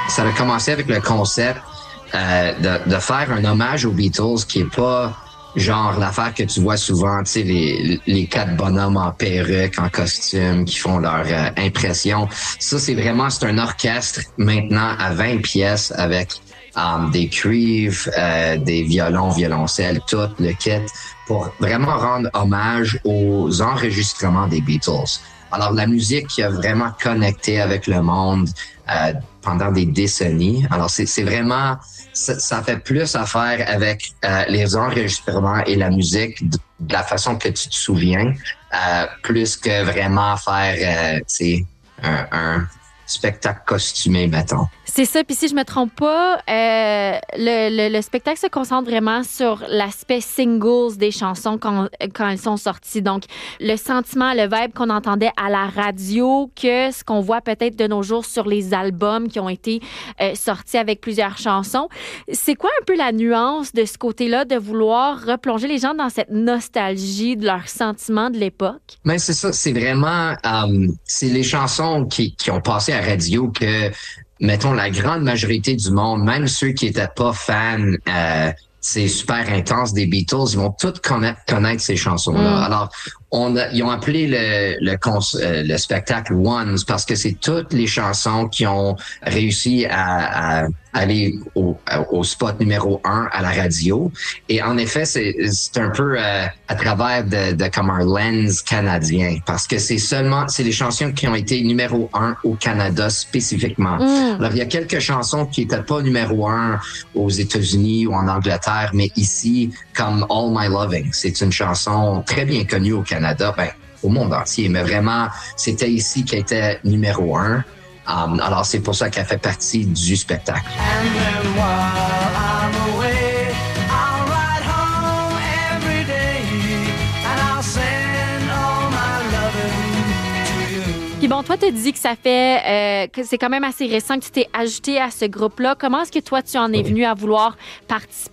ça a commencé avec le concept de faire un hommage aux Beatles qui est pas genre l'affaire que tu vois souvent, tu sais, les quatre bonhommes en perruque, en costume, qui font leur impression. Ça, c'est un orchestre maintenant à 20 pièces avec des cuivres, des violons, violoncelles, tout le kit, pour vraiment rendre hommage aux enregistrements des Beatles. Alors, la musique qui a vraiment connecté avec le monde pendant des décennies. Alors, c'est vraiment... Ça fait plus affaire avec les enregistrements et la musique de la façon que tu te souviens, plus que vraiment faire un spectacle costumé, mettons. C'est ça. Puis si je me trompe pas, le spectacle se concentre vraiment sur l'aspect singles des chansons quand elles sont sorties. Donc, le sentiment, le vibe qu'on entendait à la radio que ce qu'on voit peut-être de nos jours sur les albums qui ont été sortis avec plusieurs chansons. C'est quoi un peu la nuance de ce côté-là de vouloir replonger les gens dans cette nostalgie de leurs sentiments de l'époque? Mais c'est ça, c'est vraiment... c'est les chansons qui ont passé à radio que... Mettons, la grande majorité du monde, même ceux qui étaient pas fans, c'est super intense des Beatles, ils vont tous connaître ces chansons-là. Alors, ils ont appelé le spectacle Ones parce que c'est toutes les chansons qui ont réussi à aller au spot numéro 1 à la radio. Et en effet, c'est un peu à travers de comme un lens canadien parce que c'est les chansons qui ont été numéro 1 au Canada spécifiquement. Alors, il y a quelques chansons qui étaient pas numéro 1 aux États-Unis ou en Angleterre, mais ici, comme All My Loving, c'est une chanson très bien connue au Canada, au monde entier, mais vraiment, c'était ici qu'elle était numéro 1. Alors, c'est pour ça qu'elle fait partie du spectacle. Puis bon, toi, tu dis que ça fait que c'est quand même assez récent que tu t'es ajouté à ce groupe-là. Comment est-ce que toi, tu en es venu à vouloir participer